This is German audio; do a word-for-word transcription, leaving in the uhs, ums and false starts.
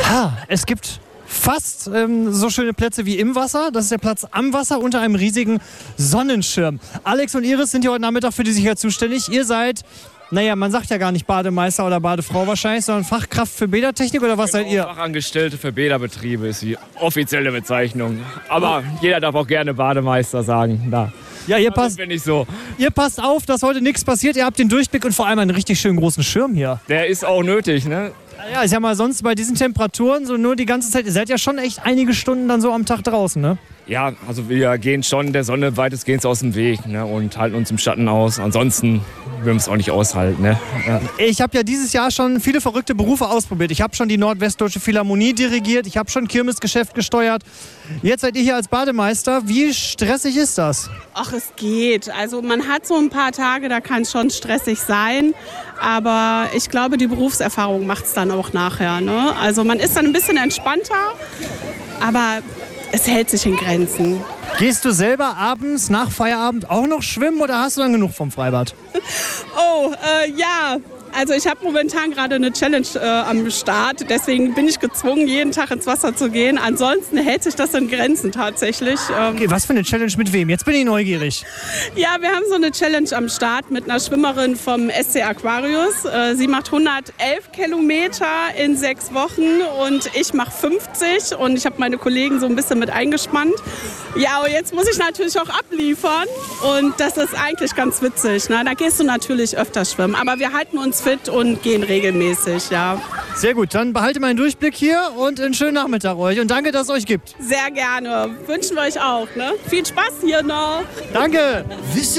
Ha, es gibt fast ähm, so schöne Plätze wie im Wasser. Das ist der Platz am Wasser unter einem riesigen Sonnenschirm. Alex und Iris sind hier heute Nachmittag für die Sicherheit zuständig. Ihr seid, naja, man sagt ja gar nicht Bademeister oder Badefrau wahrscheinlich, sondern Fachkraft für Bädertechnik oder was Genau, seid ihr? Fachangestellte für Bäderbetriebe ist die offizielle Bezeichnung. Aber jeder darf auch gerne Bademeister sagen. Da. Ja, ihr passt, bin ich so. ihr passt auf, dass heute nichts passiert. Ihr habt den Durchblick und vor allem einen richtig schönen großen Schirm hier. Der ist auch nötig, ne? Ja, ist ja mal sonst bei diesen Temperaturen so nur die ganze Zeit. Ihr seid ja schon echt einige Stunden dann so am Tag draußen, ne? Ja, also wir gehen schon der Sonne weitestgehend aus dem Weg, ne, und halten uns im Schatten aus. Ansonsten würden wir es auch nicht aushalten. Ne? Ja. Ich habe ja dieses Jahr schon viele verrückte Berufe ausprobiert. Ich habe schon die Nordwestdeutsche Philharmonie dirigiert. Ich habe schon Kirmesgeschäft gesteuert. Jetzt seid ihr hier als Bademeister. Wie stressig ist das? Ach, es geht. Also man hat so ein paar Tage, da kann es schon stressig sein. Aber ich glaube, die Berufserfahrung macht es dann auch nachher. Ne? Also man ist dann ein bisschen entspannter, aber es hält sich in Grenzen. Gehst du selber abends nach Feierabend auch noch schwimmen oder hast du dann genug vom Freibad? Oh, äh, ja. Also ich habe momentan gerade eine Challenge äh, am Start. Deswegen bin ich gezwungen, jeden Tag ins Wasser zu gehen. Ansonsten hält sich das in Grenzen tatsächlich. Ähm Okay, was für eine Challenge mit wem? Jetzt bin ich neugierig. Ja, wir haben so eine Challenge am Start mit einer Schwimmerin vom S C Aquarius. Äh, sie macht hundertelf Kilometer in sechs Wochen und ich mache fünfzig. Und ich habe meine Kollegen so ein bisschen mit eingespannt. Ja, und jetzt muss ich natürlich auch abliefern. Und das ist eigentlich ganz witzig. Ne? Da gehst du natürlich öfter schwimmen. Aber wir halten uns fit und gehen regelmäßig, ja. Sehr gut, dann behalte meinen Durchblick hier und einen schönen Nachmittag euch. Und danke, dass es euch gibt. Sehr gerne. Wünschen wir euch auch. Ne? Viel Spaß hier noch. Danke. Wisst